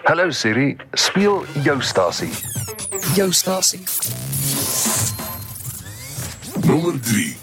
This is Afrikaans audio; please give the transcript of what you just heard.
Hallo Siri, speel jou stasie. Jou stasie. Nommer 3.